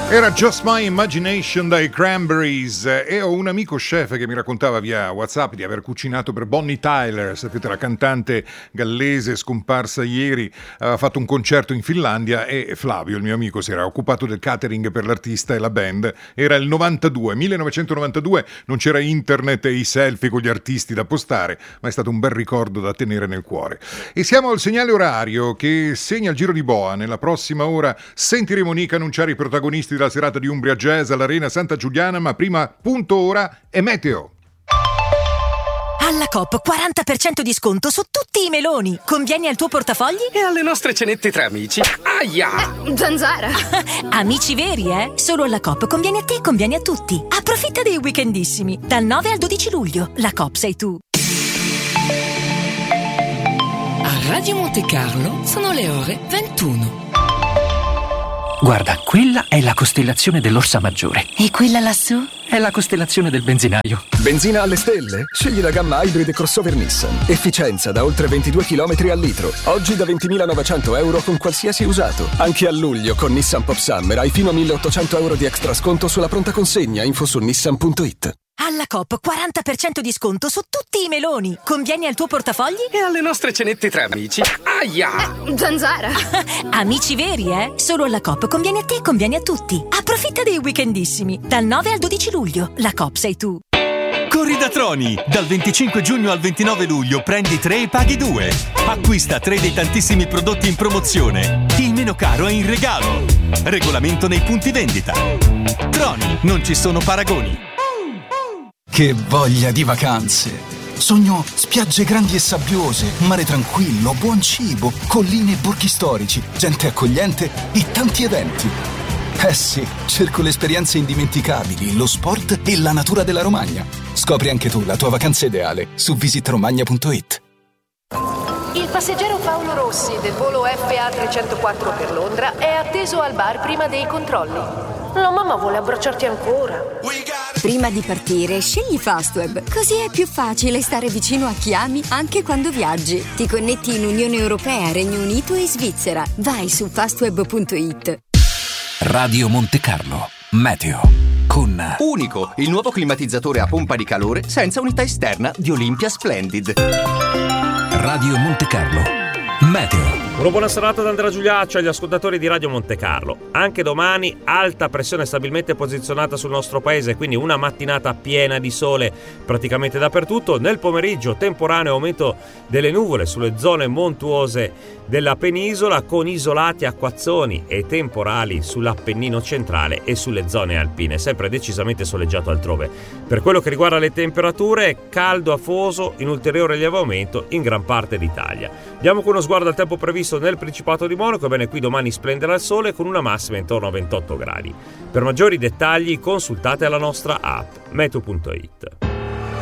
Era Just My Imagination dai Cranberries e ho un amico chef che mi raccontava via WhatsApp di aver cucinato per Bonnie Tyler, sapete, la cantante gallese scomparsa ieri. Aveva fatto un concerto in Finlandia e Flavio, il mio amico, si era occupato del catering per l'artista e la band. Era il 1992, non c'era internet e i selfie con gli artisti da postare, ma è stato un bel ricordo da tenere nel cuore. E siamo al segnale orario che segna il giro di boa. Nella prossima ora sentiremo Nica annunciare i protagonisti della serata di Umbria Jazz all'Arena Santa Giuliana, ma prima punto ora e meteo. Alla Coop 40% di sconto su tutti i meloni. Convieni al tuo portafogli? E alle nostre cenette tra amici. Aia! Zanzara! Amici veri, eh? Solo alla Coop conviene a te e conviene a tutti. Approfitta dei weekendissimi. Dal 9 al 12 luglio. La Coop sei tu. A Radio Monte Carlo sono le ore 21. Guarda, quella è la costellazione dell'Orsa Maggiore. E quella lassù? È la costellazione del benzinaio. Benzina alle stelle? Scegli la gamma Hybrid crossover Nissan. Efficienza da oltre 22 km al litro. Oggi da 20.900 euro con qualsiasi usato. Anche a luglio con Nissan Pop Summer hai fino a 1.800 euro di extra sconto sulla pronta consegna. Info su nissan.it. Alla Coop 40% di sconto su tutti i meloni. Convieni al tuo portafogli? E alle nostre cenette tra amici. Aia! Zanzara! Amici veri, eh? Solo alla Coop conviene a te e conviene a tutti. Approfitta dei weekendissimi. Dal 9 al 12 luglio. La Coop sei tu. Corri da Troni! Dal 25 giugno al 29 luglio prendi 3 e paghi 2. Acquista 3 dei tantissimi prodotti in promozione. Il meno caro è in regalo. Regolamento nei punti vendita. Troni, non ci sono paragoni. Che voglia di vacanze! Sogno spiagge grandi e sabbiose, mare tranquillo, buon cibo, colline e borghi storici, gente accogliente e tanti eventi. Eh sì, cerco le esperienze indimenticabili, lo sport e la natura della Romagna. Scopri anche tu la tua vacanza ideale su visitromagna.it. Il passeggero Paolo Rossi del volo FA 304 per Londra è atteso al bar prima dei controlli. La mamma vuole abbracciarti ancora. Prima di partire, scegli Fastweb, così è più facile stare vicino a chi ami anche quando viaggi. Ti connetti in Unione Europea, Regno Unito e Svizzera. Vai su fastweb.it. Radio Monte Carlo, meteo. Con Unico, il nuovo climatizzatore a pompa di calore senza unità esterna di Olympia Splendid. Radio Monte Carlo, meteo. Una buona serata da Andrea Giuliaccio agli ascoltatori di Radio Monte Carlo. Anche domani alta pressione stabilmente posizionata sul nostro paese, quindi una mattinata piena di sole praticamente dappertutto. Nel pomeriggio temporaneo aumento delle nuvole sulle zone montuose della penisola, con isolati acquazzoni e temporali sull'Appennino centrale e sulle zone alpine, sempre decisamente soleggiato altrove. Per quello che riguarda le temperature, caldo afoso in ulteriore lieve aumento in gran parte d'Italia. Diamo con uno sguardo al tempo previsto nel Principato di Monaco. Bene, qui domani splenderà il sole con una massima intorno a 28 gradi. Per maggiori dettagli consultate la nostra app meteo.it.